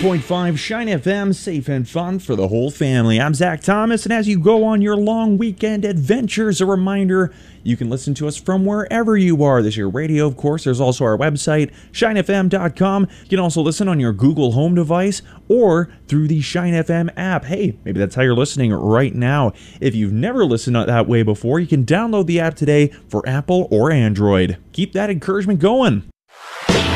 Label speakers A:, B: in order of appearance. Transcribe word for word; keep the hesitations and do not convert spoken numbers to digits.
A: point five Shine F M, safe and fun for the whole family. I'm Zach Thomas, and as you go on your long weekend adventures, a reminder, you can listen to us from wherever you are. There's your radio, of course. There's also our website, shine f m dot com. You can also listen on your Google Home device or through the Shine F M app. Hey, maybe that's how you're listening right now. If you've never listened that way before, you can download the app today for Apple or Android. Keep that encouragement going.